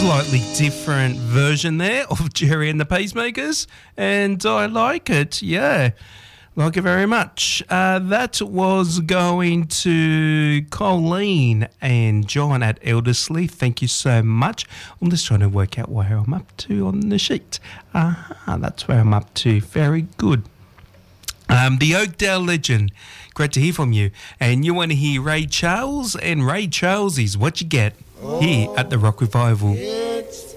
slightly different version there of Jerry and the Pacemakers, and I like it, yeah. Like it very much. That was going to Colleen and John at Elderslie. Thank you so much. I'm just trying to work out where I'm up to on the sheet. That's where I'm up to. Very good. The Oakdale Legend. Great to hear from you. And you want to hear Ray Charles, and Ray Charles is What You Get here at the Rock Revival.